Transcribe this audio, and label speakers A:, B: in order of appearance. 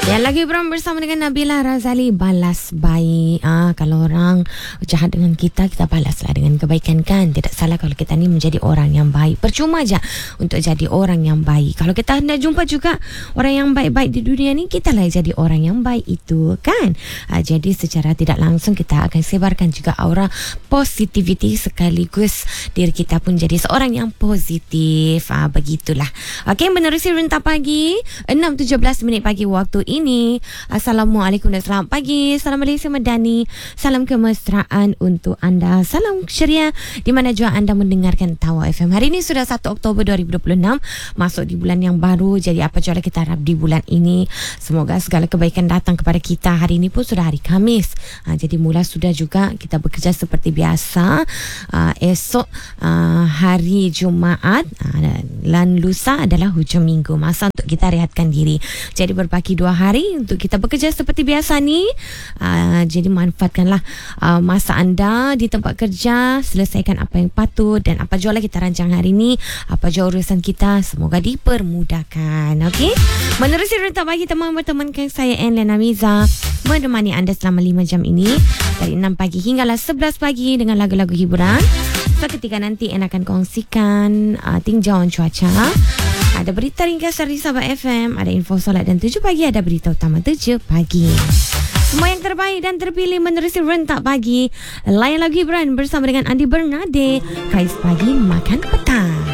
A: Yang lagi bersama dengan Nabila Razali. Balas baik. Kalau orang jahat dengan kita, kita balaslah dengan kebaikan, kan? Tidak salah kalau kita ni menjadi orang yang baik. Percuma je untuk jadi orang yang baik. Kalau kita hendak jumpa juga orang yang baik-baik di dunia ni, kita lah jadi orang yang baik itu, kan? Jadi secara tidak langsung kita akan sebarkan juga aura positivity, sekaligus diri kita pun jadi seorang yang positif. Begitulah. Okey, menerusi Rentah Pagi 6.17 minit pagi waktu ini. Assalamualaikum dan selamat pagi. Salam Malaysia Madani. Salam kemesraan untuk anda. Salam ceria di mana jua anda mendengarkan Tawa FM. Hari ini sudah 1 Oktober 2026, masuk di bulan yang baru. Jadi apa jua kita harap di bulan ini, semoga segala kebaikan datang kepada kita. Hari ini pun sudah hari Khamis. Jadi mula sudah juga kita bekerja seperti biasa. Esok hari Jumaat dan lusa adalah hujung minggu, masa untuk kita rehatkan diri. Jadi berbaki 2 hari untuk kita bekerja seperti biasa ni. Jadi manfaatkanlah masa anda di tempat kerja, selesaikan apa yang patut, dan apa jua lah kita rancang hari ni, apa jua urusan kita, semoga dipermudahkan. Okey, menerusi Rentah Pagi teman bertemankan saya Enlena Miza, menemani anda selama 5 jam ini dari 6 pagi hinggalah 11 pagi dengan lagu-lagu hiburan. Seketika nanti En akan kongsikan tinjauan cuaca, ada berita ringkas dari Sabah FM, ada info solat, dan 7 pagi ada berita utama 7 pagi. Semua yang terbaik dan terpilih menerusi Rentah Pagi. Layan lagu hiburan bersama dengan Andi Bernade. Kais Pagi Makan Petang.